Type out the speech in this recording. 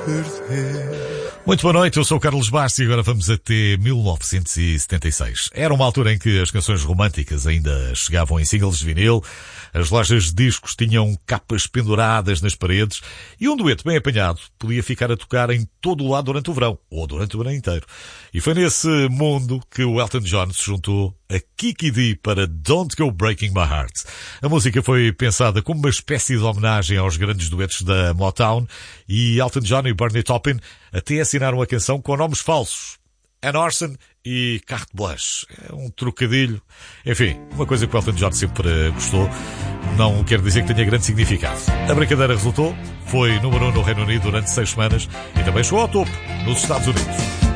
perder. Muito boa noite, eu sou o Carlos Bastos e agora vamos até 1976. Era uma altura em que as canções românticas ainda chegavam em singles de vinil, as lojas de discos tinham capas penduradas nas paredes e um dueto bem apanhado podia ficar a tocar em todo o lado durante o verão, ou durante o verão inteiro. E foi nesse mundo que o Elton John se juntou a Kiki Dee para Don't Go Breaking My Heart. A música foi pensada como uma espécie de homenagem aos grandes duetos da Motown e Elton John e Bernie Taupin até assinaram a canção com nomes falsos. Ann Orson e Carte Blanche. É um trocadilho. Enfim, uma coisa que o Elton John sempre gostou. Não quer dizer que tenha grande significado. A brincadeira resultou. Foi número 1 no Reino Unido durante 6 semanas e também chegou ao topo nos Estados Unidos.